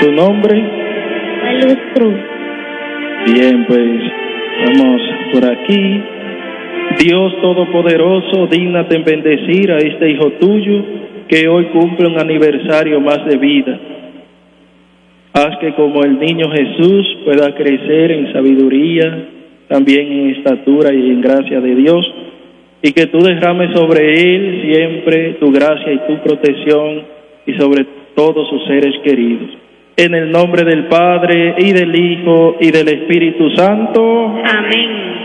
¿Su nombre? Luz Cruz. Bien, pues vamos por aquí. Dios Todopoderoso, dígnate en bendecir a este hijo tuyo que hoy cumple un aniversario más de vida. Haz que como el niño Jesús pueda crecer en sabiduría, también en estatura y en gracia de Dios, y que tú derrames sobre él siempre tu gracia y tu protección y sobre todos sus seres queridos. En el nombre del Padre, y del Hijo, y del Espíritu Santo. Amén.